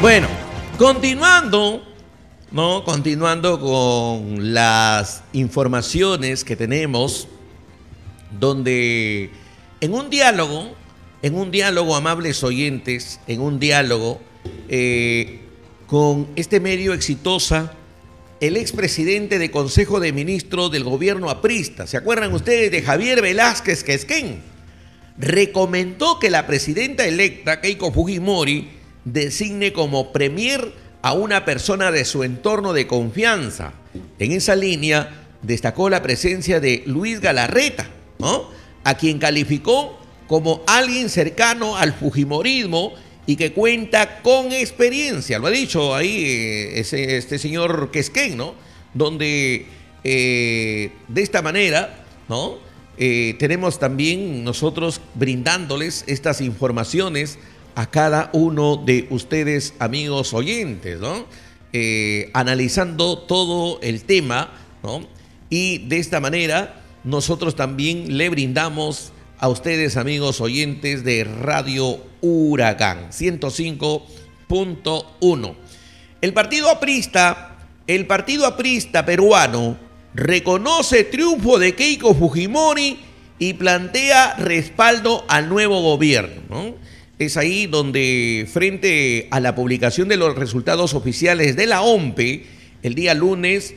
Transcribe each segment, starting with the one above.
Bueno, continuando, ¿no? Continuando con las informaciones que tenemos, donde en un diálogo, amables oyentes, en un diálogo con este medio Exitosa, el expresidente de Consejo de Ministros del gobierno aprista, ¿se acuerdan ustedes de Javier Velázquez Quesquén? Recomendó que la presidenta electa, Keiko Fujimori, designe como premier a una persona de su entorno de confianza. En esa línea destacó la presencia de Luis Galarreta, ¿no?, a quien calificó como alguien cercano al fujimorismo y que cuenta con experiencia. Lo ha dicho ahí este señor Quesquén, ¿no? Donde de esta manera, ¿no?, tenemos también nosotros brindándoles estas informaciones a cada uno de ustedes, amigos oyentes, ¿no? Analizando todo el tema, ¿no? Y de esta manera nosotros también le brindamos a ustedes, amigos oyentes de Radio Huracán 105.1. El partido aprista peruano reconoce triunfo de Keiko Fujimori y plantea respaldo al nuevo gobierno, ¿no? Es ahí donde, frente a la publicación de los resultados oficiales de la OMPE, el día lunes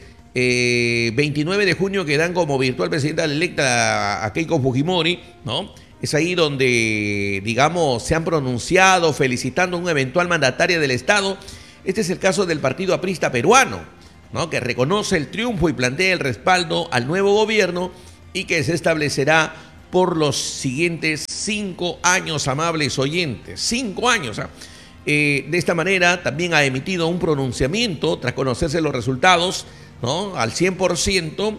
29 de junio, que dan como virtual presidenta electa a Keiko Fujimori, ¿no? Es ahí donde, digamos, se han pronunciado felicitando a una eventual mandataria del Estado. Este es el caso del partido aprista peruano, ¿no?, que reconoce el triunfo y plantea el respaldo al nuevo gobierno y que se establecerá por los siguientes 5 años, amables oyentes. 5 años. De esta manera también ha emitido un pronunciamiento tras conocerse los resultados, ¿no?, al 100%,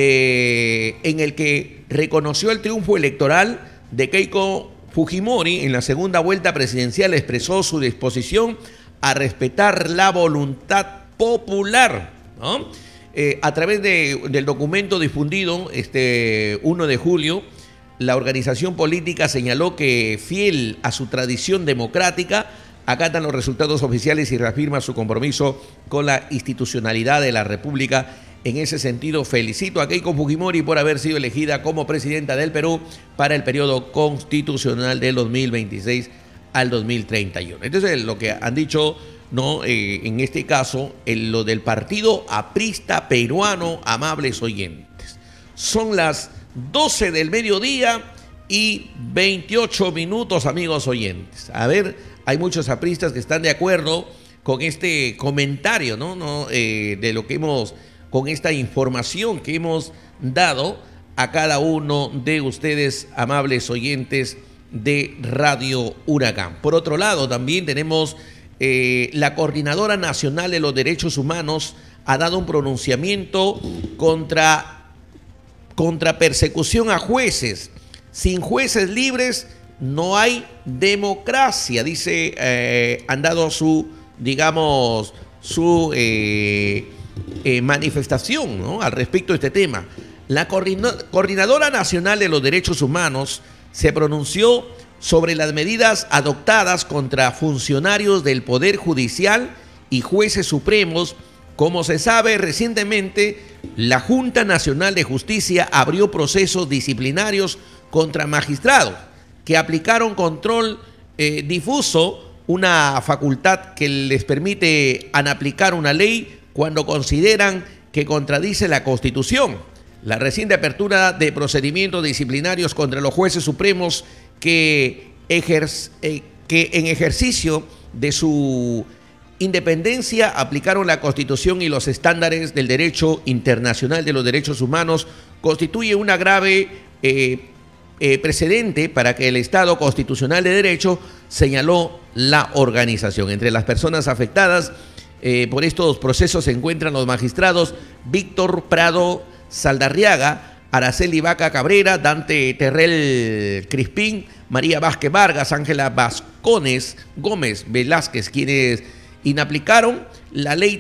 en el que reconoció el triunfo electoral de Keiko Fujimori en la segunda vuelta presidencial. Expresó su disposición a respetar la voluntad popular, ¿no? A través del documento difundido 1 de julio, la organización política señaló que, fiel a su tradición democrática, acatan los resultados oficiales y reafirma su compromiso con la institucionalidad de la República. En ese sentido, felicito a Keiko Fujimori por haber sido elegida como presidenta del Perú para el periodo constitucional del 2026 al 2031. Entonces, lo que han dicho, ¿no?, en este caso, lo del partido aprista peruano, amables oyentes. Son las 12 del mediodía y 28 minutos, amigos oyentes. A ver, hay muchos apristas que están de acuerdo con este comentario, ¿no? De lo que hemos, con esta información que hemos dado a cada uno de ustedes, amables oyentes de Radio Huracán. Por otro lado, también tenemos la Coordinadora Nacional de los Derechos Humanos ha dado un pronunciamiento contra persecución a jueces. Sin jueces libres no hay democracia, dice, han dado su, digamos, su manifestación, ¿no?, al respecto de este tema. La Coordinadora Nacional de los Derechos Humanos se pronunció sobre las medidas adoptadas contra funcionarios del Poder Judicial y jueces supremos. Como se sabe, recientemente la Junta Nacional de Justicia abrió procesos disciplinarios contra magistrados que aplicaron control difuso, una facultad que les permite anaplicar una ley cuando consideran que contradice la Constitución. La reciente apertura de procedimientos disciplinarios contra los jueces supremos que en ejercicio de su independencia aplicaron la Constitución y los estándares del derecho internacional de los derechos humanos, constituye una grave precedente para que el Estado constitucional de derecho, señaló la organización. Entre las personas afectadas por estos procesos se encuentran los magistrados Víctor Prado Saldarriaga, Araceli Vaca Cabrera, Dante Terrell Crispín, María Vázquez Vargas, Ángela Vascones Gómez Velázquez, quienes inaplicaron la ley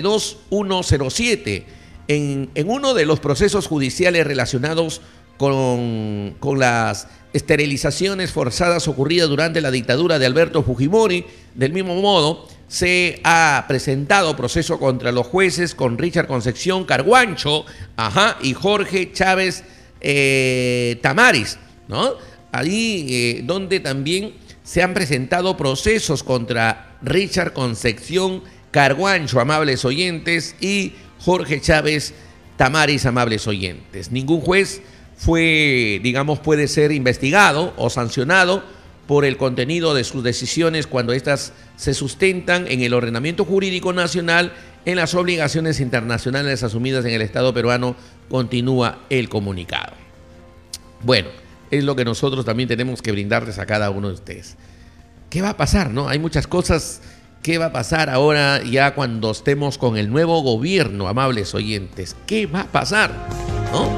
32107 en uno de los procesos judiciales relacionados con las esterilizaciones forzadas ocurridas durante la dictadura de Alberto Fujimori. Del mismo modo, se ha presentado proceso contra los jueces con Richard Concepción Carguancho, y Jorge Chávez Tamaris, ¿no? Ahí donde también se han presentado procesos contra Richard Concepción Carguancho, amables oyentes, y Jorge Chávez Tamaris, amables oyentes. Ningún juez puede ser investigado o sancionado por el contenido de sus decisiones cuando éstas se sustentan en el ordenamiento jurídico nacional, en las obligaciones internacionales asumidas en el Estado peruano, continúa el comunicado. Bueno, es lo que nosotros también tenemos que brindarles a cada uno de ustedes. ¿Qué va a pasar, no? Hay muchas cosas. ¿Qué va a pasar ahora ya cuando estemos con el nuevo gobierno, amables oyentes? ¿Qué va a pasar, no?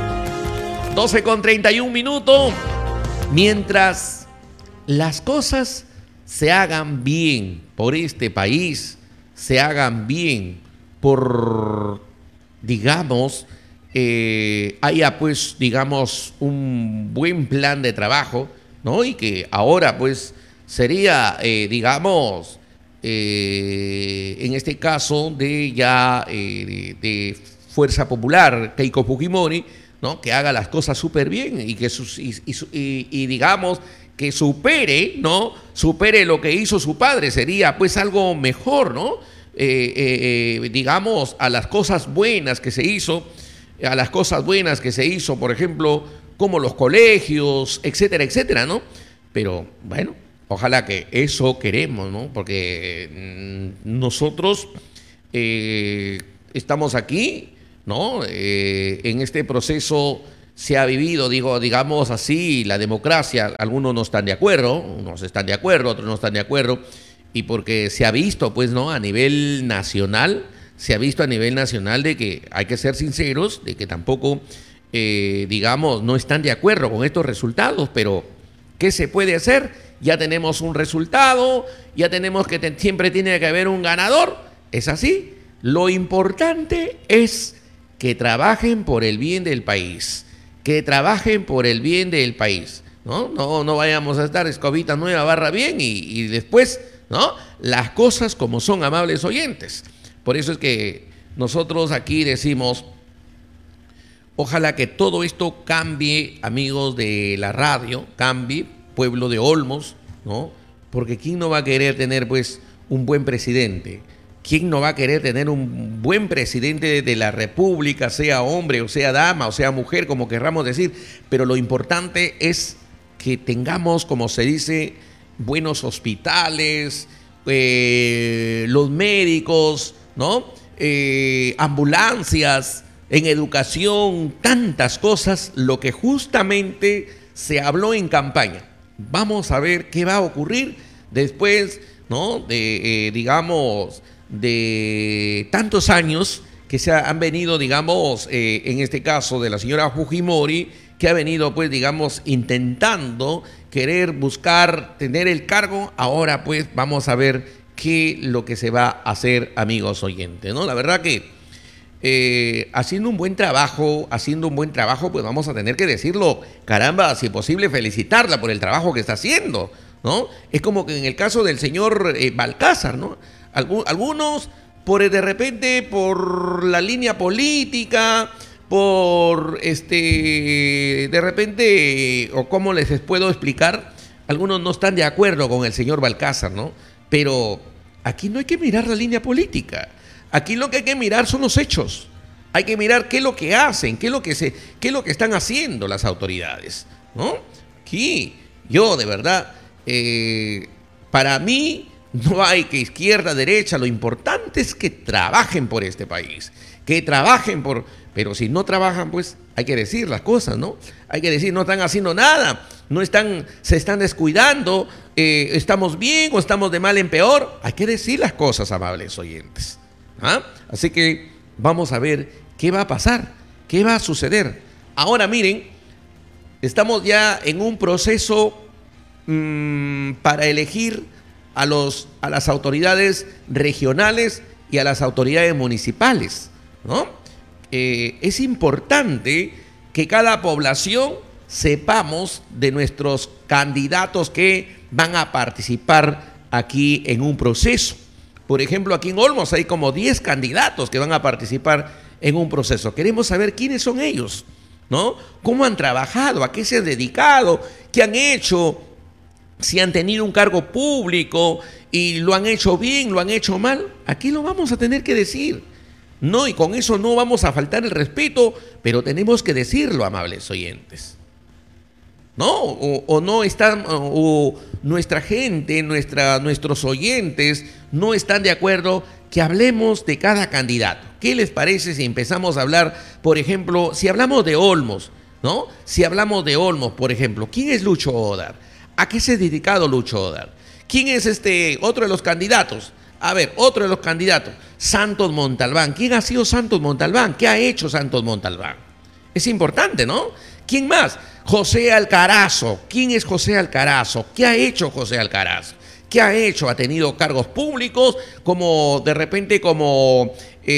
12:31. Mientras las cosas se hagan bien por este país, se hagan bien por, digamos, haya pues, digamos, un buen plan de trabajo, ¿no? Y que ahora pues sería, digamos, en este caso de Fuerza Popular, Keiko Fujimori, ¿no? Que haga las cosas súper bien y que digamos que supere, ¿no? Supere lo que hizo su padre, sería pues algo mejor, ¿no? Digamos, a las cosas buenas que se hizo, por ejemplo, como los colegios, etcétera, etcétera, ¿no? Pero bueno, ojalá que eso queremos, ¿no? Porque nosotros estamos aquí, ¿no? En este proceso se ha vivido, digamos así, la democracia. Algunos no están de acuerdo, unos están de acuerdo, otros no están de acuerdo, y porque se ha visto, pues, ¿no? A nivel nacional de que hay que ser sinceros, de que tampoco, digamos, no están de acuerdo con estos resultados, pero ¿qué se puede hacer? Ya tenemos un resultado, ya tenemos que siempre tiene que haber un ganador, es así. Lo importante es que trabajen por el bien del país, ¿no? No vayamos a estar escobita nueva barra bien y después, ¿no? Las cosas como son, amables oyentes. Por eso es que nosotros aquí decimos, ojalá que todo esto cambie, amigos de la radio, cambie, pueblo de Olmos, ¿no? Porque ¿quién no va a querer tener, pues, un buen presidente? ¿Quién no va a querer tener un buen presidente de la República, sea hombre o sea dama o sea mujer, como querramos decir? Pero lo importante es que tengamos, como se dice, buenos hospitales, los médicos, ¿no? Ambulancias, en educación, tantas cosas, lo que justamente se habló en campaña. Vamos a ver qué va a ocurrir después, ¿no? Digamos, de tantos años que se han venido, digamos, en este caso de la señora Fujimori, que ha venido, pues, digamos, intentando querer buscar tener el cargo. Ahora, pues, vamos a ver qué lo que se va a hacer, amigos oyentes, ¿no? La verdad que haciendo un buen trabajo, pues vamos a tener que decirlo, caramba, si es posible felicitarla por el trabajo que está haciendo, ¿no? Es como que en el caso del señor Balcázar, ¿no? Algunos, de repente, por la línea política, de repente, o cómo les puedo explicar, algunos no están de acuerdo con el señor Balcázar, ¿no? Pero aquí no hay que mirar la línea política. Aquí lo que hay que mirar son los hechos. Hay que mirar qué es lo que hacen, qué es lo que están haciendo las autoridades, ¿no? Aquí, yo de verdad, para mí no hay que izquierda, derecha, lo importante es que trabajen por este país, pero si no trabajan, pues hay que decir las cosas, ¿no? Hay que decir, no están haciendo nada, se están descuidando, estamos bien o estamos de mal en peor. Hay que decir las cosas, amables oyentes. Así que vamos a ver qué va a pasar, qué va a suceder. Ahora miren, estamos ya en un proceso para elegir a las autoridades regionales y a las autoridades municipales, ¿no? Es importante que cada población sepamos de nuestros candidatos que van a participar aquí en un proceso. Por ejemplo, aquí en Olmos hay como 10 candidatos que van a participar en un proceso. Queremos saber quiénes son ellos, ¿no? ¿Cómo han trabajado? ¿A qué se han dedicado? ¿Qué han hecho? Si han tenido un cargo público y lo han hecho bien, lo han hecho mal. Aquí lo vamos a tener que decir. No, y con eso no vamos a faltar el respeto, pero tenemos que decirlo, amables oyentes. ¿No? O no están, o nuestra gente, nuestros oyentes no están de acuerdo que hablemos de cada candidato. ¿Qué les parece si empezamos a hablar, por ejemplo, si hablamos de Olmos, ¿no? Si hablamos de Olmos, por ejemplo, ¿quién es Lucho Odar? ¿A qué se ha dedicado Lucho Odar? ¿Quién es otro de los candidatos? A ver, otro de los candidatos, Santos Montalbán. ¿Quién ha sido Santos Montalbán? ¿Qué ha hecho Santos Montalbán? Es importante, ¿no? ¿Quién más? José Alcarazo. ¿Quién es José Alcarazo? ¿Qué ha hecho José Alcarazo? ¿Qué ha hecho? Ha tenido cargos públicos, como de repente como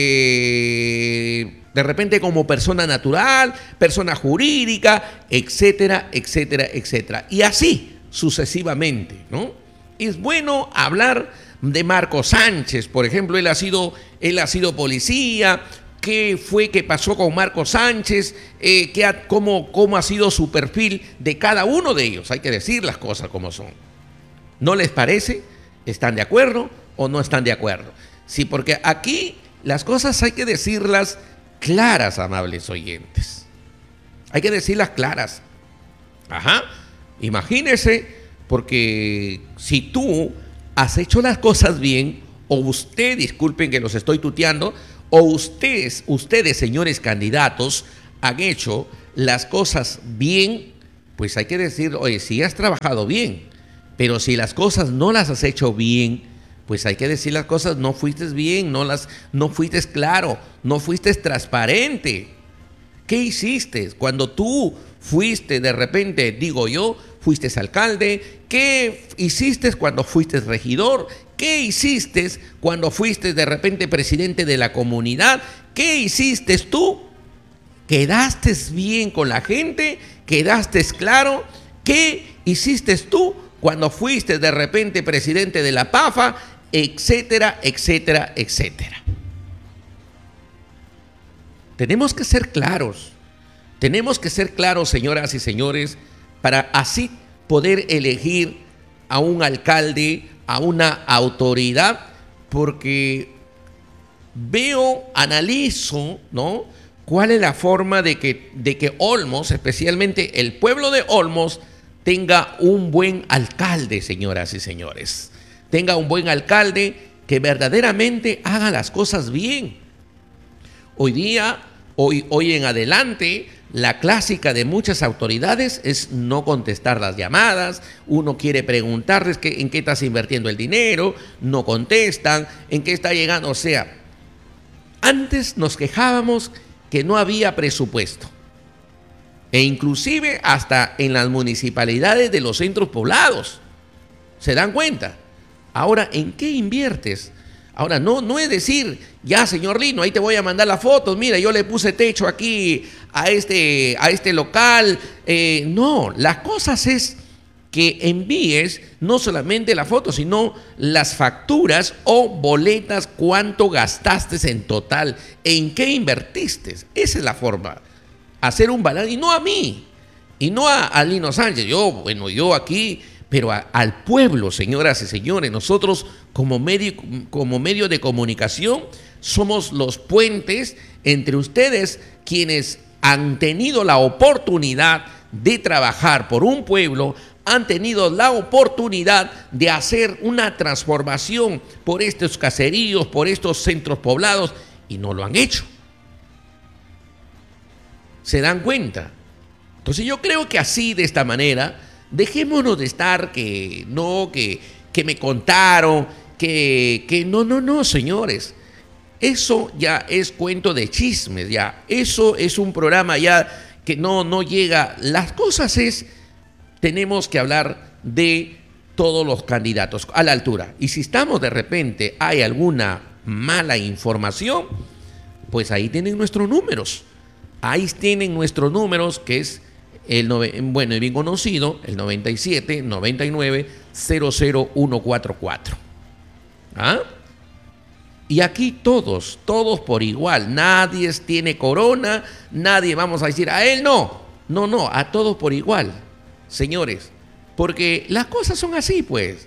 persona natural, persona jurídica, etcétera, etcétera, etcétera. Y así sucesivamente, ¿no? Es bueno hablar de Marco Sánchez, por ejemplo. Él ha sido policía. ¿Qué pasó con Marco Sánchez? ¿Cómo ha sido su perfil de cada uno de ellos? Hay que decir las cosas como son. ¿No les parece? ¿Están de acuerdo o no están de acuerdo? Sí, porque aquí las cosas hay que decirlas claras, amables oyentes. Hay que decirlas claras. Ajá. Imagínese, porque si tú has hecho las cosas bien, o usted, disculpen que los estoy tuteando, o ustedes, señores candidatos, han hecho las cosas bien, pues hay que decir, oye, si has trabajado bien, pero si las cosas no las has hecho bien, pues hay que decir las cosas, no fuiste bien, no fuiste claro, no fuiste transparente. ¿Qué hiciste cuando tú fuiste de repente, digo yo, fuiste alcalde? ¿Qué hiciste cuando fuiste regidor? ¿Qué hiciste cuando fuiste de repente presidente de la comunidad? ¿Qué hiciste tú? ¿Quedaste bien con la gente? ¿Quedaste claro? ¿Qué hiciste tú cuando fuiste de repente presidente de la PAFA? Etcétera, etcétera, etcétera. Tenemos que ser claros. Tenemos que ser claros, señoras y señores, para así poder elegir a un alcalde, a una autoridad, porque analizo, ¿no?, cuál es la forma de que Olmos, especialmente el pueblo de Olmos, tenga un buen alcalde, señoras y señores. Tenga un buen alcalde que verdaderamente haga las cosas bien. Hoy en adelante, la clásica de muchas autoridades es no contestar las llamadas. Uno quiere preguntarles en qué estás invirtiendo el dinero, no contestan, en qué está llegando. O sea, antes nos quejábamos que no había presupuesto. E inclusive hasta en las municipalidades de los centros poblados. ¿Se dan cuenta? Ahora, ¿en qué inviertes? Ahora, no es decir, ya, señor Lino, ahí te voy a mandar las fotos, mira, yo le puse techo aquí a este local. No, las cosas es que envíes no solamente la foto, sino las facturas o boletas, cuánto gastaste en total, en qué invertiste. Esa es la forma. Hacer un balance, y no a mí, y no a Lino Sánchez. Yo aquí, pero al pueblo, señoras y señores. Nosotros como medio de comunicación somos los puentes entre ustedes, quienes han tenido la oportunidad de trabajar por un pueblo, han tenido la oportunidad de hacer una transformación por estos caseríos, por estos centros poblados, y no lo han hecho. ¿Se dan cuenta? Entonces yo creo que así, de esta manera, dejémonos de estar que me contaron, que no, señores. Eso ya es cuento de chismes, ya. Eso es un programa ya que no llega. Las cosas tenemos que hablar de todos los candidatos a la altura. Y si estamos de repente, hay alguna mala información, pues ahí tienen nuestros números. Ahí tienen nuestros números, que es el bien conocido, el 97 99 00144. ¿Ah? Y aquí todos por igual. Nadie tiene corona, nadie vamos a decir, a él no. No, a todos por igual, señores. Porque las cosas son así, pues.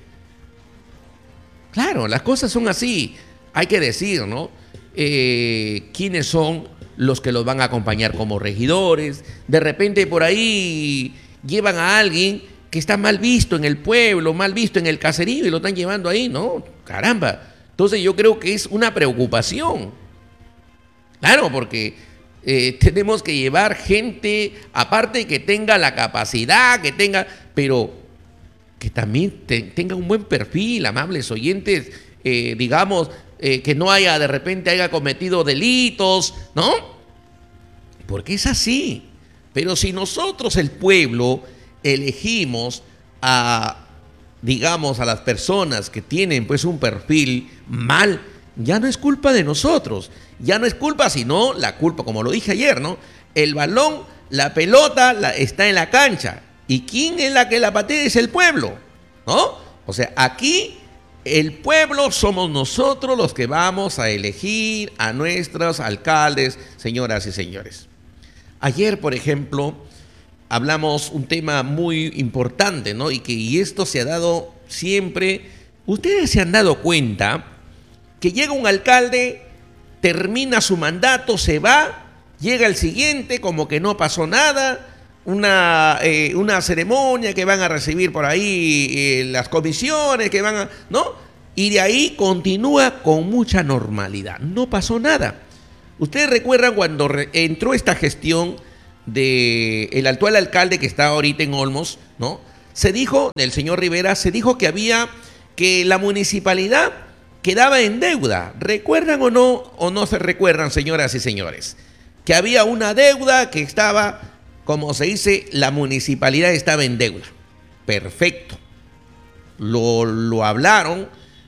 Claro, las cosas son así. Hay que decir, ¿no? Quiénes son los que los van a acompañar como regidores. De repente por ahí llevan a alguien que está mal visto en el pueblo, mal visto en el caserío y lo están llevando ahí, ¿no? Caramba. Entonces yo creo que es una preocupación. Claro, porque tenemos que llevar gente, aparte que tenga la capacidad, pero que también tenga un buen perfil, amables oyentes, digamos, que no haya de repente haya cometido delitos, ¿no? Porque es así. Pero si nosotros, el pueblo, elegimos digamos, a las personas que tienen pues un perfil mal, ya no es culpa de nosotros, ya no es culpa, sino la culpa, como lo dije ayer, ¿no? El balón, la pelota está en la cancha. ¿Y quién es la que la patea? Es el pueblo, ¿no? O sea, aquí el pueblo somos nosotros los que vamos a elegir a nuestros alcaldes, señoras y señores. Ayer, por ejemplo, hablamos un tema muy importante, ¿no? Y esto se ha dado siempre. Ustedes se han dado cuenta que llega un alcalde, termina su mandato, se va, llega el siguiente, como que no pasó nada, una ceremonia que van a recibir por ahí las comisiones, que van a, ¿no? Y de ahí continúa con mucha normalidad. No pasó nada. Ustedes recuerdan cuando entró esta gestión del actual alcalde que está ahorita en Olmos, ¿no? Se dijo, del señor Rivera, se dijo que la municipalidad quedaba en deuda. ¿Recuerdan o no se recuerdan, señoras y señores? Que había una deuda que estaba, como se dice, la municipalidad estaba en deuda. Perfecto. Lo hablaron,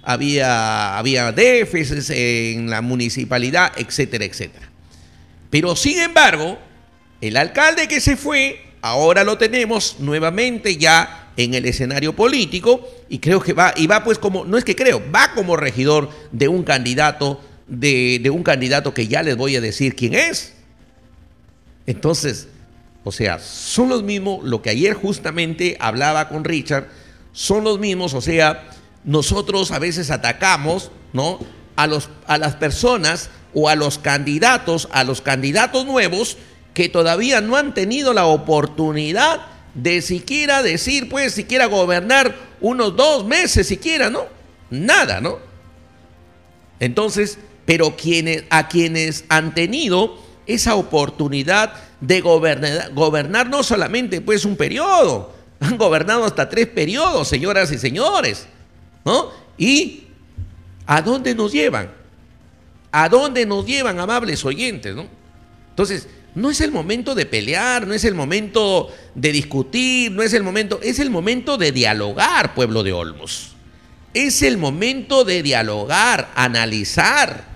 había déficits en la municipalidad, etcétera, etcétera. Pero sin embargo, el alcalde que se fue, ahora lo tenemos nuevamente ya en el escenario político y creo que va pues como, no es que creo, va como regidor de un candidato, de un candidato que ya les voy a decir quién es. Entonces, o sea, son los mismos, lo que ayer justamente hablaba con Richard, son los mismos, o sea, nosotros a veces atacamos, ¿no? a las personas o a los candidatos nuevos que todavía no han tenido la oportunidad de siquiera decir, pues, siquiera gobernar unos 2 meses siquiera, ¿no? Nada, ¿no? Entonces, pero a quienes han tenido esa oportunidad de gobernar no solamente pues un periodo, han gobernado hasta 3 periodos, señoras y señores, ¿no? ¿Y a dónde nos llevan? ¿A dónde nos llevan, amables oyentes, ¿no? Entonces, no es el momento de pelear, no es el momento de discutir, es el momento de dialogar, pueblo de Olmos. Es el momento de dialogar, analizar.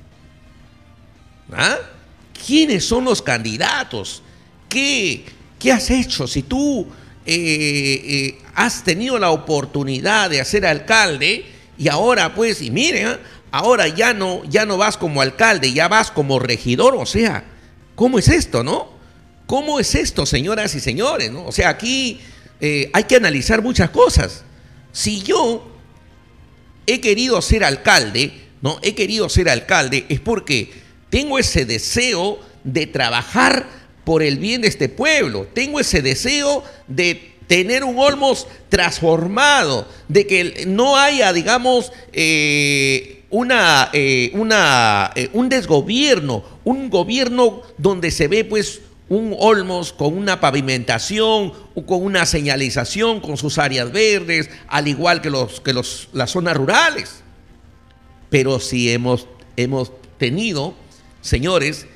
¿Ah? ¿Quiénes son los candidatos? ¿Qué has hecho? Si tú has tenido la oportunidad de ser alcalde y ahora pues, y miren, ahora ya no vas como alcalde, ya vas como regidor, o sea, ¿cómo es esto, no? ¿Cómo es esto, señoras y señores, no? O sea, aquí hay que analizar muchas cosas. Si yo he querido ser alcalde, ¿no? He querido ser alcalde es porque tengo ese deseo de trabajar por el bien de este pueblo. Tengo ese deseo de tener un Olmos transformado, de que no haya, digamos, un desgobierno, un gobierno donde se ve pues un Olmos con una pavimentación, con una señalización, con sus áreas verdes, al igual que las zonas rurales. Pero si hemos tenido, señores,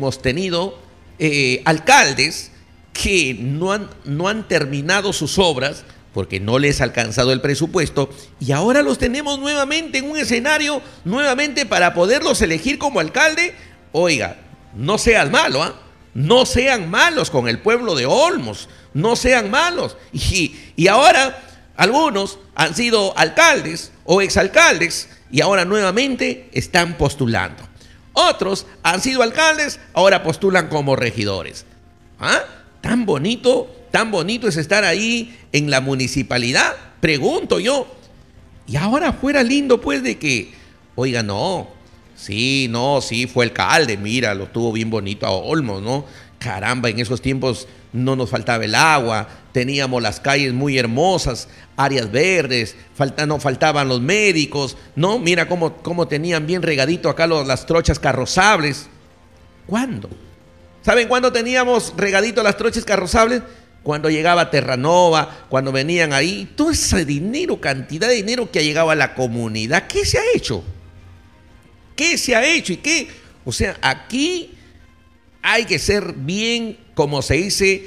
alcaldes que no han terminado sus obras porque no les ha alcanzado el presupuesto y ahora los tenemos nuevamente en un escenario, nuevamente para poderlos elegir como alcalde. Oiga, no sean malos, ¿eh? No sean malos con el pueblo de Olmos, no sean malos. Y ahora Algunos han sido alcaldes o exalcaldes y ahora nuevamente están postulando. Otros han sido alcaldes, ahora postulan como regidores. ¿Ah? Tan bonito es estar ahí en la municipalidad, pregunto yo. Y ahora fuera lindo pues de que, oiga, sí, fue alcalde, mira, lo tuvo bien bonito a Olmos, ¿no? Caramba, en esos tiempos no nos faltaba el agua, teníamos las calles muy hermosas, áreas verdes, no faltaban los médicos, ¿no? Mira cómo tenían bien regadito acá las trochas carrozables. ¿Cuándo? ¿Saben cuándo teníamos regadito las trochas carrozables? Cuando llegaba Terranova, cuando venían ahí, todo ese dinero, cantidad de dinero que ha llegado a la comunidad, ¿qué se ha hecho? ¿Qué se ha hecho? ¿Y qué? O sea, aquí hay que ser bien, como se dice,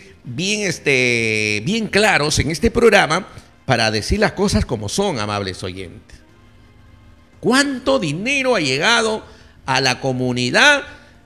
bien claros en este programa para decir las cosas como son, amables oyentes. ¿Cuánto dinero ha llegado a la comunidad?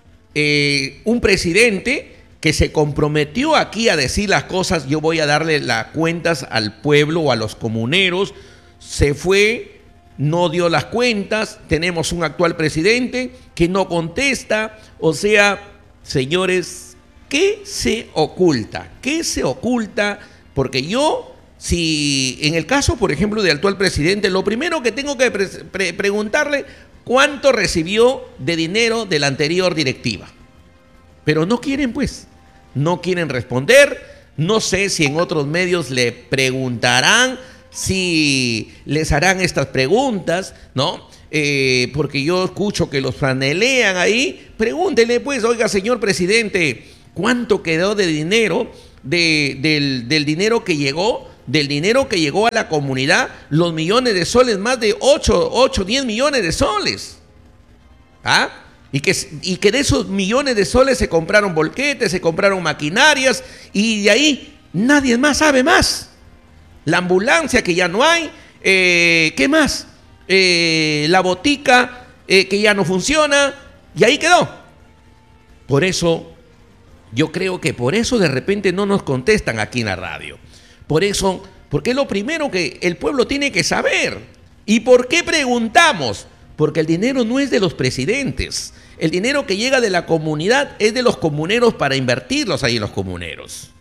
Un presidente que se comprometió aquí a decir las cosas, yo voy a darle las cuentas al pueblo o a los comuneros, se fue, no dio las cuentas, tenemos un actual presidente que no contesta, o sea, señores, ¿qué se oculta? ¿Qué se oculta? Porque yo, si en el caso, por ejemplo, del actual presidente, lo primero que tengo que preguntarle, ¿cuánto recibió de dinero de la anterior directiva? Pero no quieren, pues, no quieren responder. No sé si en otros medios le preguntarán, si les harán estas preguntas, ¿no? Porque yo escucho que los franelean ahí. Pregúntenle, pues, oiga, señor presidente, ¿cuánto quedó de dinero, del dinero que llegó? Del dinero que llegó a la comunidad, los millones de soles, más de 10 millones de soles. ¿Ah? Y que de esos millones de soles se compraron volquetes, se compraron maquinarias, y de ahí nadie más sabe más. La ambulancia que ya no hay, ¿qué más? La botica que ya no funciona, y ahí quedó. Por eso, yo creo que por eso de repente no nos contestan aquí en la radio. Por eso, porque es lo primero que el pueblo tiene que saber. ¿Y por qué preguntamos? Porque el dinero no es de los presidentes. El dinero que llega de la comunidad es de los comuneros para invertirlos ahí en los comuneros.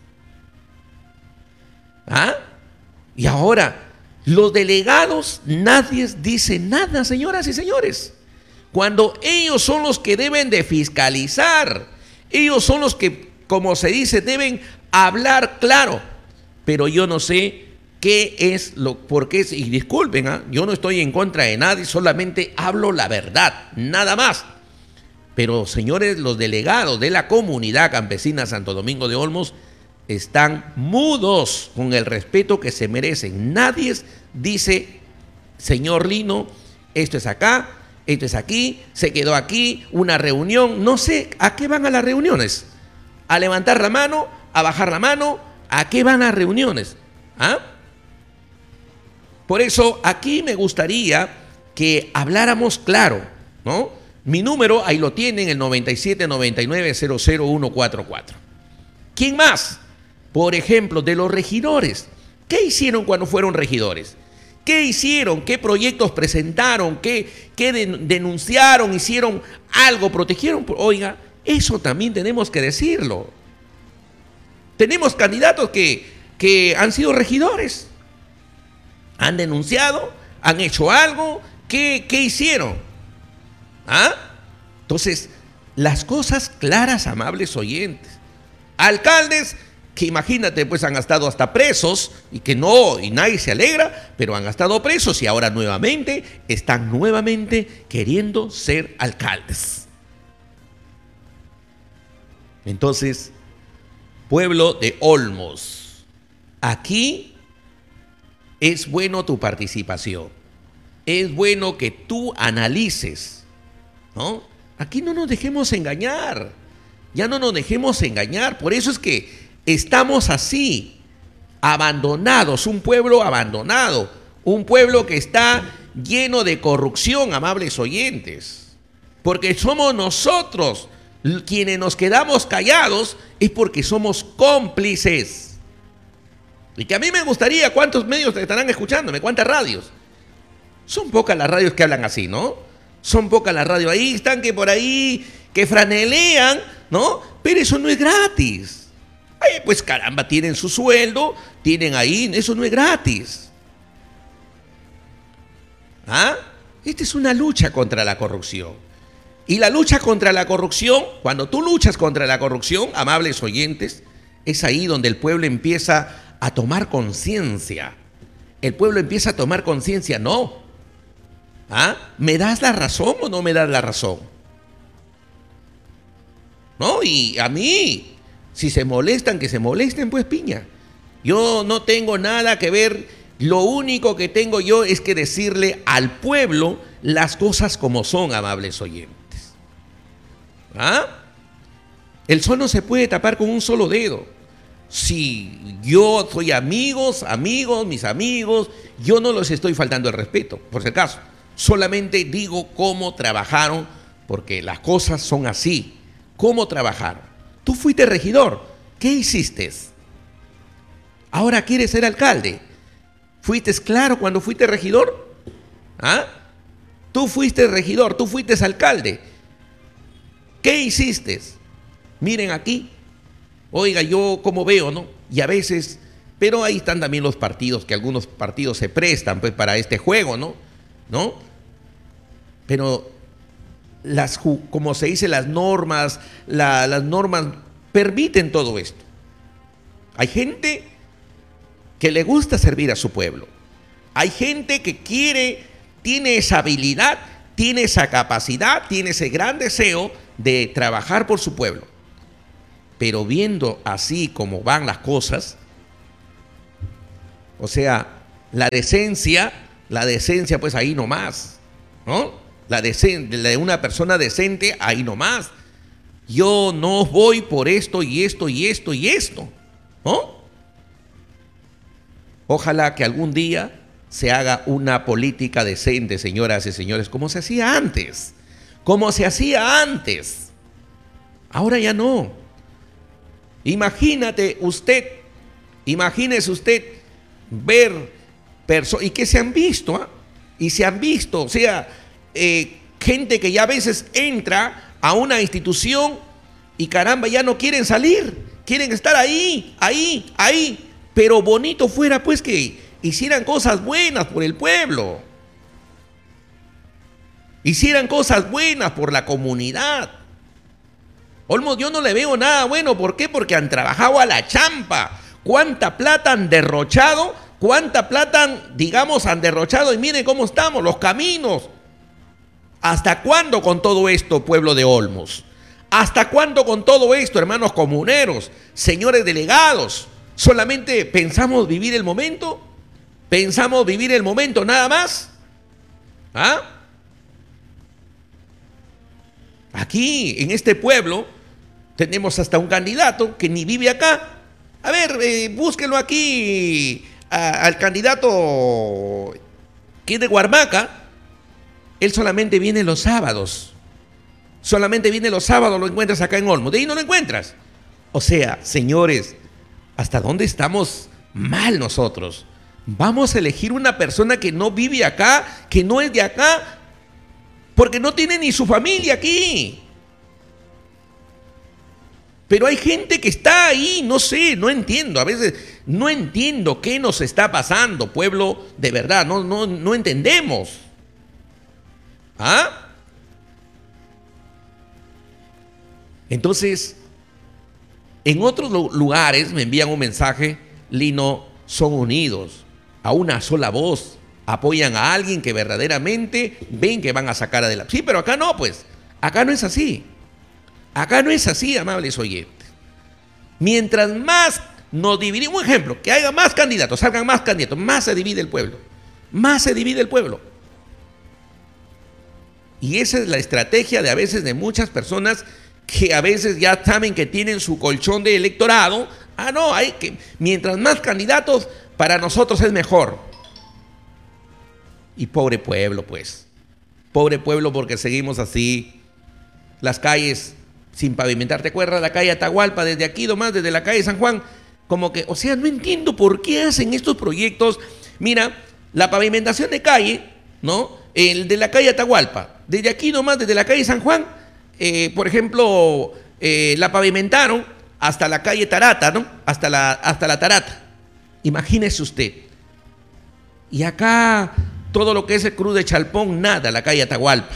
¿Ah? Y ahora, los delegados, nadie dice nada, señoras y señores. Cuando ellos son los que deben de fiscalizar, ellos son los que, como se dice, deben hablar claro. Pero yo no sé qué es por qué, y disculpen, yo no estoy en contra de nadie, solamente hablo la verdad, nada más. Pero señores, los delegados de la comunidad campesina Santo Domingo de Olmos están mudos con el respeto que se merecen. Nadie dice, señor Lino, esto es acá, esto es aquí, se quedó aquí, una reunión, no sé, ¿a qué van a las reuniones? ¿A levantar la mano? ¿A bajar la mano? ¿A qué van las reuniones? ¿Ah? Por eso aquí me gustaría que habláramos claro, ¿no? Mi número, ahí lo tienen, el 9799-00144. ¿Quién más? Por ejemplo, de los regidores. ¿Qué hicieron cuando fueron regidores? ¿Qué hicieron? ¿Qué proyectos presentaron? ¿Qué denunciaron? ¿Hicieron algo? ¿Protegieron? Oiga, eso también tenemos que decirlo. Tenemos candidatos que han sido regidores. ¿Han denunciado? ¿Han hecho algo? ¿Qué hicieron? ¿Ah? Entonces, las cosas claras, amables oyentes. Alcaldes que imagínate, pues han estado hasta presos y nadie se alegra, pero han estado presos y ahora están nuevamente queriendo ser alcaldes. Entonces, pueblo de Olmos, aquí es bueno tu participación, es bueno que tú analices, ¿no? Aquí no nos dejemos engañar, ya no nos dejemos engañar, por eso es que estamos así, abandonados, un pueblo abandonado, un pueblo que está lleno de corrupción, amables oyentes, porque somos nosotros quienes nos quedamos callados, es porque somos cómplices. Y que a mí me gustaría, ¿cuántos medios estarán escuchándome? ¿Cuántas radios? Son pocas las radios que hablan así, ¿no? Son pocas las radios. Ahí están que por ahí, que franelean, ¿no? Pero eso no es gratis. Ay, pues caramba, tienen su sueldo, tienen ahí, eso no es gratis. ¿Ah? Esta es una lucha contra la corrupción. Y la lucha contra la corrupción, cuando tú luchas contra la corrupción, amables oyentes, es ahí donde el pueblo empieza a tomar conciencia. El pueblo empieza a tomar conciencia, no. ¿Ah? ¿Me das la razón o no me das la razón? No, y a mí, si se molestan, que se molesten, pues piña. Yo no tengo nada que ver, lo único que tengo yo es que decirle al pueblo las cosas como son, amables oyentes. ¿Ah? El sol no se puede tapar con un solo dedo. Si yo soy amigos, mis amigos, yo no les estoy faltando el respeto, por si acaso. Solamente digo cómo trabajaron, porque las cosas son así. ¿Cómo trabajaron? Tú fuiste regidor, ¿qué hiciste? Ahora quieres ser alcalde. ¿Fuiste claro cuando fuiste regidor? ¿Ah? Tú fuiste regidor, tú fuiste alcalde. ¿Qué hiciste? Miren aquí. Oiga, yo como veo, ¿no? Y a veces, pero ahí están también los partidos, que algunos partidos se prestan pues para este juego, ¿no? Pero como se dice, las normas permiten todo esto. Hay gente que le gusta servir a su pueblo. Hay gente que tiene esa habilidad, tiene esa capacidad, tiene ese gran deseo de trabajar por su pueblo. Pero viendo así como van las cosas, o sea, la decencia pues ahí nomás, ¿no? La de una persona decente ahí nomás. Yo no voy por esto y esto y esto y esto, ¿no? Ojalá que algún día se haga una política decente, señoras y señores, como se hacía antes. Como se hacía antes. Ahora ya no. Imagínese usted ver personas, y que se han visto, ¿eh? Y se han visto, o sea, gente que ya a veces entra a una institución y caramba, ya no quieren salir, quieren estar ahí, pero bonito fuera pues que hicieran cosas buenas por el pueblo, hicieran cosas buenas por la comunidad. Olmos, yo no le veo nada bueno. ¿Por qué? Porque han trabajado a la champa. ¿Cuánta plata han derrochado? ¿Cuánta plata, han derrochado? Y miren cómo estamos, los caminos. ¿Hasta cuándo con todo esto, pueblo de Olmos? ¿Hasta cuándo con todo esto, hermanos comuneros, señores delegados? ¿Solamente pensamos vivir el momento? ¿Pensamos vivir el momento nada más? ¿Ah? Aquí, en este pueblo, tenemos hasta un candidato que ni vive acá. A ver, búsquenlo aquí al candidato que es de Huarmaca. Él solamente viene los sábados. Solamente viene los sábados, lo encuentras acá en Olmos. De ahí no lo encuentras. O sea, señores, ¿hasta dónde estamos mal nosotros? Vamos a elegir una persona que no vive acá, que no es de acá, porque no tiene ni su familia aquí. Pero hay gente que está ahí, no sé, no entiendo. A veces no entiendo qué nos está pasando, pueblo, de verdad, no entendemos. ¿Ah? Entonces, en otros lugares me envían un mensaje, Lino, son unidos, a una sola voz, apoyan a alguien que verdaderamente ven que van a sacar adelante. Sí, pero acá no, pues, acá no es así. Acá no es así, amables oyentes. Mientras más nos dividimos, un ejemplo, que haya más candidatos, salgan más candidatos, más se divide el pueblo. Más se divide el pueblo. Y esa es la estrategia de a veces de muchas personas que a veces ya saben que tienen su colchón de electorado. Ah, no, mientras más candidatos, para nosotros es mejor. Y pobre pueblo, pues. Pobre pueblo, porque seguimos así. Las calles sin pavimentar. ¿Te acuerdas la calle Atahualpa? Desde aquí nomás, desde la calle San Juan, como que, o sea, no entiendo por qué hacen estos proyectos. Mira, la pavimentación de calle, ¿no? El de la calle Atahualpa, desde aquí nomás, desde la calle San Juan, por ejemplo, la pavimentaron hasta la calle Tarata, ¿no? Hasta la Tarata. Imagínese usted. Y acá todo lo que es el Cruz de Chalpón, nada, la calle Atahualpa.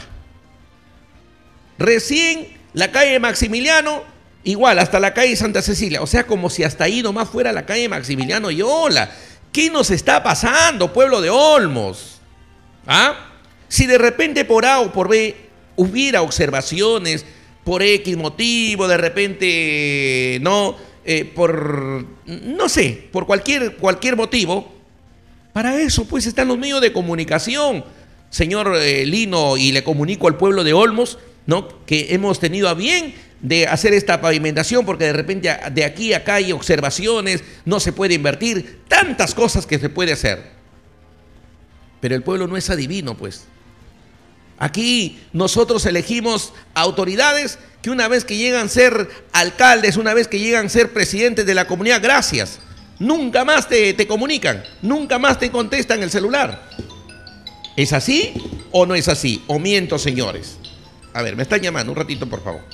Recién la calle Maximiliano, igual, hasta la calle Santa Cecilia. O sea, como si hasta ahí nomás fuera la calle Maximiliano Yola. ¿Qué nos está pasando, pueblo de Olmos? ¿Ah? Si de repente por A o por B hubiera observaciones, por X motivo, de repente, no, no sé, por cualquier motivo, para eso pues están los medios de comunicación, señor Lino, y le comunico al pueblo de Olmos, ¿no?, que hemos tenido a bien de hacer esta pavimentación, porque de repente de aquí a acá hay observaciones, no se puede invertir, tantas cosas que se puede hacer. Pero el pueblo no es adivino, pues. Aquí nosotros elegimos autoridades que una vez que llegan a ser alcaldes, una vez que llegan a ser presidentes de la comunidad, gracias, nunca más te comunican, nunca más te contestan el celular. ¿Es así o no es así? ¿O miento, señores? A ver, me están llamando, un ratito, por favor.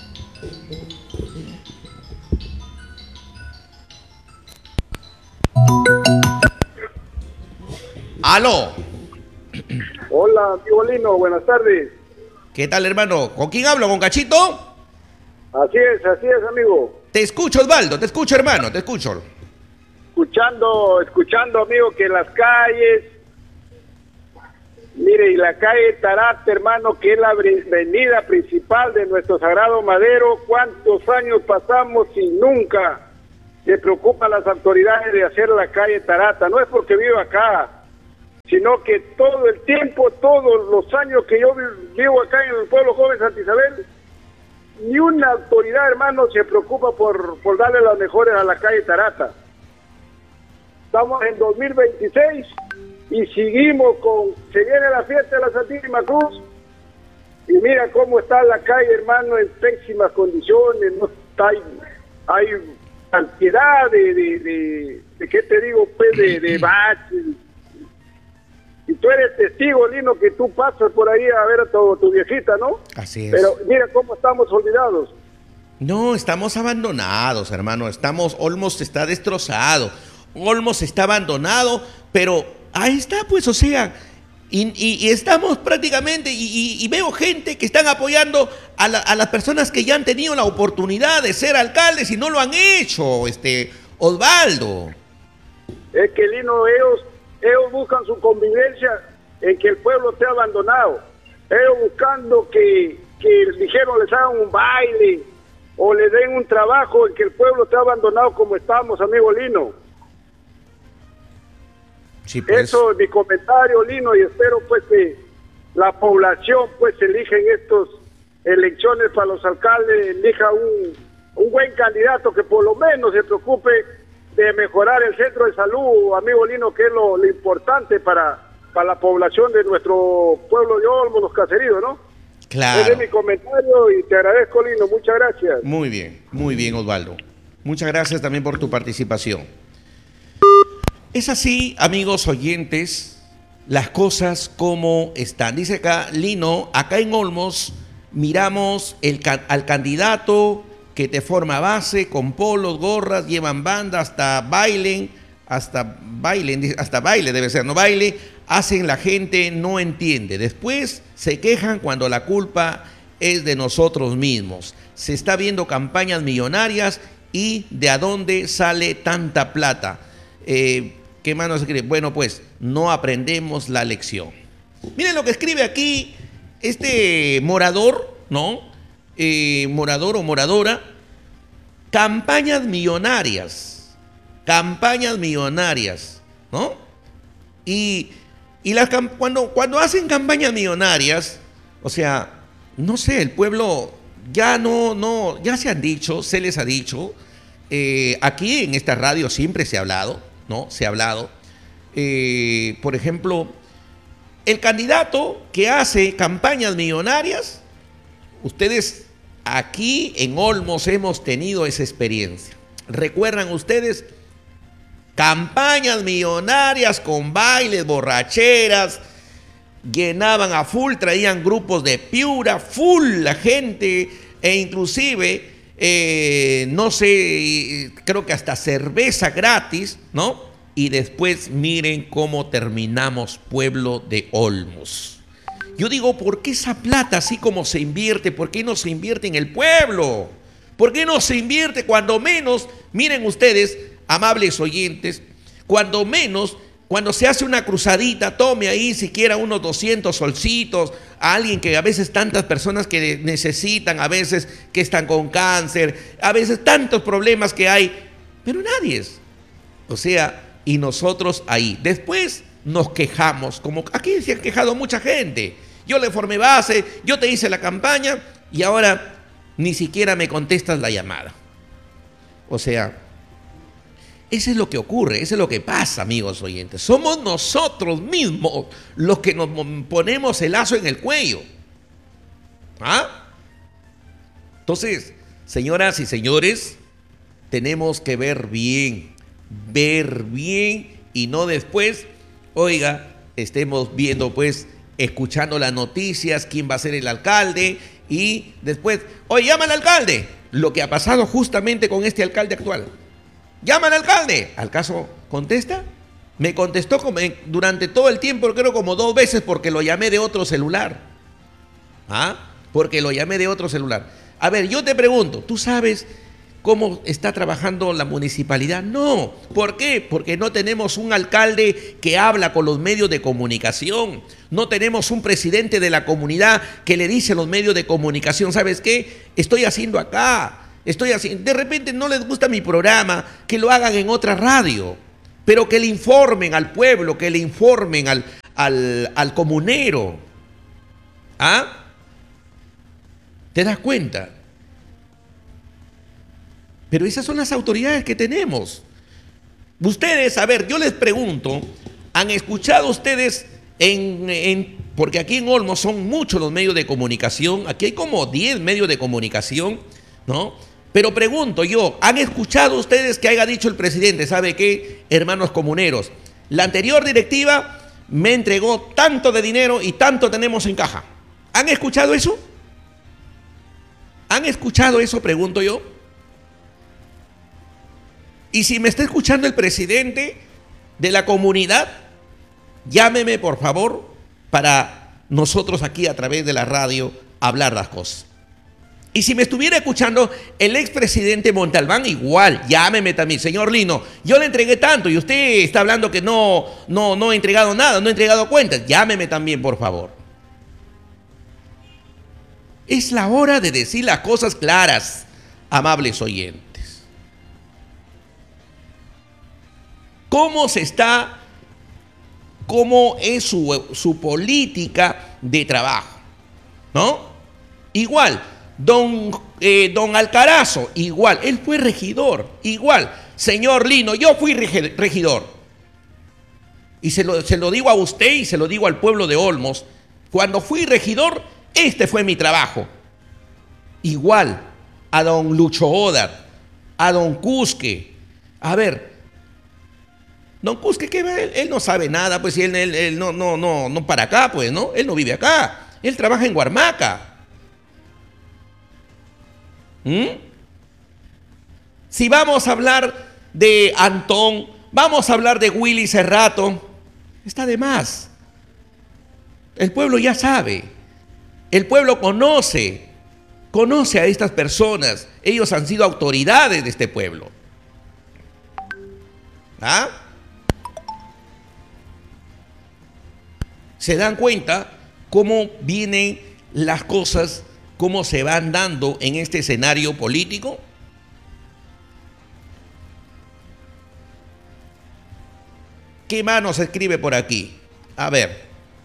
¡Aló! Hola, amigo Lino, buenas tardes. ¿Qué tal, hermano? ¿Con quién hablo? ¿Con Cachito? Así es, amigo. Te escucho, Osvaldo, te escucho, hermano, te escucho. Escuchando, amigo, que las calles, mire, y la calle Tarata, hermano, que es la avenida principal de nuestro Sagrado Madero, ¿cuántos años pasamos y nunca se preocupan las autoridades de hacer la calle Tarata? No es porque vivo acá, sino que todo el tiempo, todos los años que yo vivo acá en el pueblo joven Santa Isabel, ni una autoridad, hermano, se preocupa por darle las mejores a la calle Tarata. Estamos en 2026 y seguimos se viene la fiesta de la Santísima Cruz y mira cómo está la calle, hermano, en pésimas condiciones, no está, hay cantidad de ¿qué te digo? Pues de baches. Y tú eres testigo, Lino, que tú pasas por ahí a ver a tu viejita, ¿no? Así es. Pero mira cómo estamos olvidados. No, estamos abandonados, hermano. Olmos está destrozado. Olmos está abandonado, pero ahí está, pues, o sea, y estamos prácticamente, y veo gente que están apoyando a las personas que ya han tenido la oportunidad de ser alcaldes y no lo han hecho, Osvaldo. Es que, Lino, ellos buscan su convivencia en que el pueblo esté abandonado. Ellos buscando que dijeron les hagan un baile o le den un trabajo en que el pueblo esté abandonado como estamos, amigo Lino. Sí, pues. Eso es mi comentario, Lino, y espero pues que la población pues elija en estas elecciones para los alcaldes, elija un buen candidato que por lo menos se preocupe de mejorar el centro de salud, amigo Lino, que es lo importante para la población de nuestro pueblo de Olmos, los caseríos, ¿no? Claro. Ese es mi comentario y te agradezco, Lino, muchas gracias. Muy bien, Osvaldo. Muchas gracias también por tu participación. Es así, amigos oyentes, las cosas como están. Dice acá, Lino, acá en Olmos miramos al candidato que te forma base, con polos, gorras, llevan banda, hasta baile debe ser, no baile, hacen, la gente no entiende. Después se quejan cuando la culpa es de nosotros mismos. Se está viendo campañas millonarias y de a dónde sale tanta plata. ¿Qué más nos escribe? Bueno, pues no aprendemos la lección. Miren lo que escribe aquí este morador, ¿no? Morador o moradora. Campañas millonarias, ¿no? Y cuando hacen campañas millonarias, o sea, no sé, el pueblo ya ya se les ha dicho, aquí en esta radio siempre se ha hablado, ¿no? Se ha hablado, por ejemplo, el candidato que hace campañas millonarias, ustedes aquí en Olmos hemos tenido esa experiencia. ¿Recuerdan ustedes campañas millonarias con bailes, borracheras, llenaban a full, traían grupos de Piura, full la gente, e inclusive, no sé, creo que hasta cerveza gratis, ¿no? Y después miren cómo terminamos, pueblo de Olmos. Yo digo, ¿por qué esa plata, así como se invierte, por qué no se invierte en el pueblo? ¿Por qué no se invierte cuando menos? Miren ustedes, amables oyentes, cuando menos, cuando se hace una cruzadita, tome ahí siquiera unos 200 solcitos a alguien que a veces tantas personas que necesitan, a veces que están con cáncer, a veces tantos problemas que hay, pero nadie es. O sea, y nosotros ahí. Después nos quejamos, como aquí se han quejado mucha gente. Yo le formé base, yo te hice la campaña y ahora ni siquiera me contestas la llamada. O sea, eso es lo que ocurre, eso es lo que pasa, amigos oyentes. Somos nosotros mismos los que nos ponemos el lazo en el cuello. ¿Ah? Entonces, señoras y señores, tenemos que ver bien y no después, oiga, estemos viendo pues, escuchando las noticias, quién va a ser el alcalde y después, oye, llama al alcalde, lo que ha pasado justamente con este alcalde actual. Llama al alcalde, ¿al caso contesta? Me contestó durante todo el tiempo, creo como 2 veces porque lo llamé de otro celular. ¿Ah? Porque lo llamé de otro celular. A ver, yo te pregunto, ¿tú sabes cómo está trabajando la municipalidad? No. ¿Por qué? Porque no tenemos un alcalde que habla con los medios de comunicación. No tenemos un presidente de la comunidad que le dice a los medios de comunicación, ¿sabes qué? Estoy haciendo acá. De repente no les gusta mi programa, que lo hagan en otra radio, pero que le informen al pueblo, que le informen al comunero. ¿Ah? ¿Te das cuenta? Pero esas son las autoridades que tenemos. Ustedes, a ver, yo les pregunto, ¿han escuchado ustedes porque aquí en Olmos son muchos los medios de comunicación, aquí hay como 10 medios de comunicación, ¿no? Pero pregunto yo, ¿han escuchado ustedes que haya dicho el presidente, ¿sabe qué, hermanos comuneros? La anterior directiva me entregó tanto de dinero y tanto tenemos en caja. ¿Han escuchado eso? ¿Han escuchado eso? Pregunto yo. Y si me está escuchando el presidente de la comunidad, llámeme por favor para nosotros aquí a través de la radio hablar las cosas. Y si me estuviera escuchando el expresidente Montalbán, igual, llámeme también. Señor Lino, yo le entregué tanto y usted está hablando que no he entregado nada, no he entregado cuentas. Llámeme también, por favor. Es la hora de decir las cosas claras, amables oyentes. ¿Cómo es su política de trabajo? ¿No? Igual. Don Alcarazo, igual, él fue regidor, igual. Señor Lino, yo fui regidor. Y se lo digo a usted y se lo digo al pueblo de Olmos. Cuando fui regidor, este fue mi trabajo. Igual a don Lucho Odar, a don Cusque. A ver, don Cusque, que él no sabe nada, pues él no para acá, pues, ¿no? Él no vive acá, él trabaja en Huarmaca. Si vamos a hablar de Antón, vamos a hablar de Willy Cerrato, está de más. El pueblo ya sabe, el pueblo conoce a estas personas, ellos han sido autoridades de este pueblo. ¿Ah? ¿Se dan cuenta cómo vienen las cosas? ¿Cómo se van dando en este escenario político? ¿Qué más nos escribe por aquí? A ver.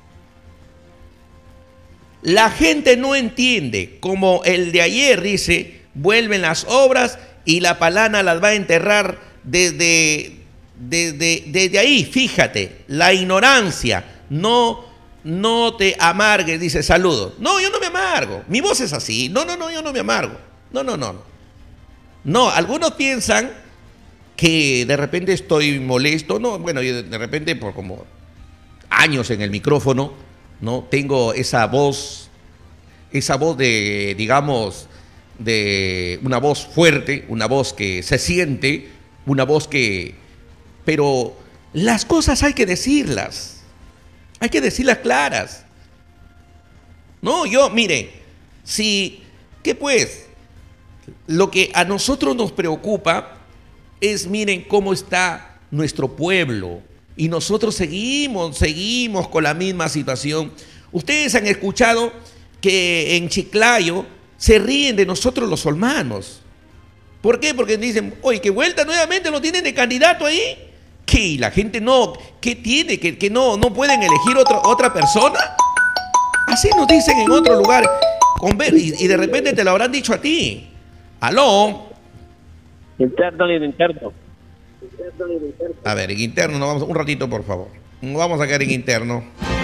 La gente no entiende, como el de ayer dice, vuelven las obras y la palana las va a enterrar desde ahí. Fíjate, la ignorancia, no te amargues, dice, saludos. No, yo no me amargo. Mi voz es así. No, yo no me amargo. No. No, algunos piensan que de repente estoy molesto, no, bueno, yo de repente por como años en el micrófono, ¿no? Tengo esa voz de, digamos, de una voz fuerte, una voz que se siente, una voz que... Pero las cosas hay que decirlas claras. No, yo, mire, si, ¿qué pues? Lo que a nosotros nos preocupa es, miren cómo está nuestro pueblo. Y nosotros seguimos con la misma situación. Ustedes han escuchado que en Chiclayo se ríen de nosotros los olmanos. ¿Por qué? Porque dicen, oye, que vuelta nuevamente lo tienen de candidato ahí. ¿Qué? ¿Y la gente no? ¿Qué tiene? ¿Que no pueden elegir otra persona? Así nos dicen en otro lugar. Y de repente te lo habrán dicho a ti. ¿Aló? Interno. A ver, en interno, un ratito, por favor. Vamos a quedar en interno.